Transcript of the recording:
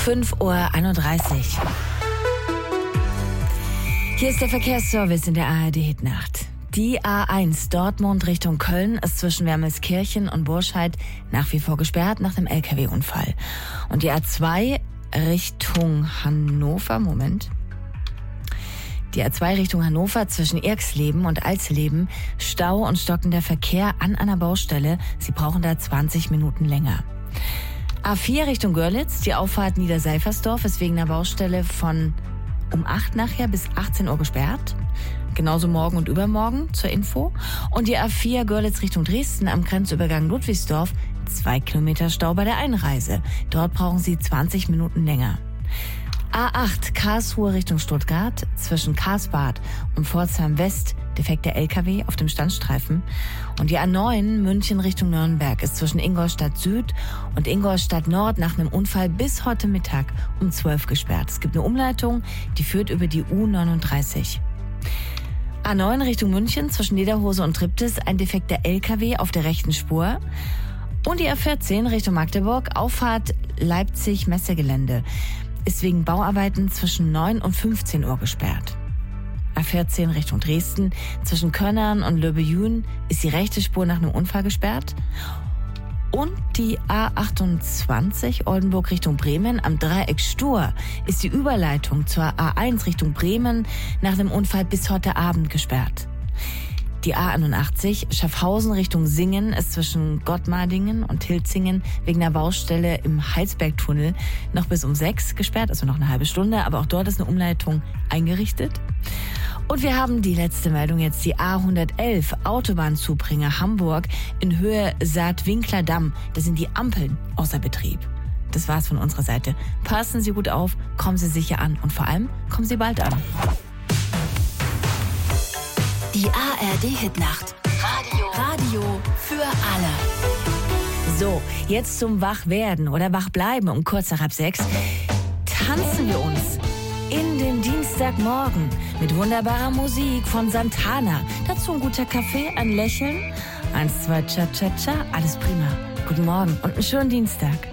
5:31 Uhr. Hier ist der Verkehrsservice in der ARD-Hitnacht. Die A1 Dortmund Richtung Köln ist zwischen Wermelskirchen und Burscheid nach wie vor gesperrt nach dem LKW-Unfall. Und die A2 Richtung Hannover, Die A2 Richtung Hannover zwischen Irxleben und Alsleben, Stau und stockender Verkehr an einer Baustelle. Sie brauchen da 20 Minuten länger. A4 Richtung Görlitz, die Auffahrt Niederseifersdorf ist wegen einer Baustelle von um 8 nachher bis 18 Uhr gesperrt. Genauso morgen und übermorgen zur Info. Und die A4 Görlitz Richtung Dresden am Grenzübergang Ludwigsdorf, 2 Kilometer Stau bei der Einreise. Dort brauchen Sie 20 Minuten länger. A8 Karlsruhe Richtung Stuttgart zwischen Karlsbad und Pforzheim West defekter LKW auf dem Standstreifen. Und die A9 München Richtung Nürnberg ist zwischen Ingolstadt Süd und Ingolstadt Nord nach einem Unfall bis heute Mittag um 12 gesperrt. Es gibt eine Umleitung, die führt über die U39. A9 Richtung München zwischen Lederhose und Triptis ein defekter LKW auf der rechten Spur. Und die A14 Richtung Magdeburg, Auffahrt Leipzig-Messegelände, ist wegen Bauarbeiten zwischen 9 und 15 Uhr gesperrt. A14 Richtung Dresden, zwischen Könnern und Löbejün ist die rechte Spur nach einem Unfall gesperrt. Und die A28 Oldenburg Richtung Bremen am Dreieck Stur ist die Überleitung zur A1 Richtung Bremen nach dem Unfall bis heute Abend gesperrt. Die A81 Schaffhausen Richtung Singen ist zwischen Gottmardingen und Hilzingen wegen einer Baustelle im Heilsbergtunnel noch bis um 6 gesperrt, also noch eine halbe Stunde, aber auch dort ist eine Umleitung eingerichtet. Und wir haben die letzte Meldung jetzt, die A111 Autobahnzubringer Hamburg in Höhe Saat-Winkler Damm. Da sind die Ampeln außer Betrieb. Das war's von unserer Seite. Passen Sie gut auf, kommen Sie sicher an und vor allem kommen Sie bald an. Die ARD-Hitnacht. Radio für alle. So, jetzt zum Wachwerden oder Wachbleiben um kurz nach 5:30. Tanzen wir uns in den Dienstagmorgen mit wunderbarer Musik von Santana. Dazu ein guter Kaffee, ein Lächeln, 1, 2, Cha-Cha-Cha, alles prima. Guten Morgen und einen schönen Dienstag.